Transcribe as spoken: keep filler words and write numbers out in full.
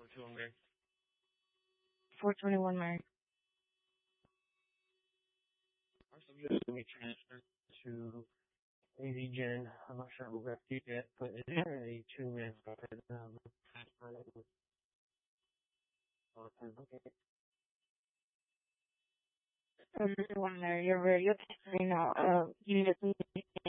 to him there. four twenty-one Mary. Also, just let me transfer to A Z Gen. I'm not sure we'll get yet, but is there a two-man um, transfer? Okay. four twenty-one Mary, you're ready. You're texting me now. Uh, you need to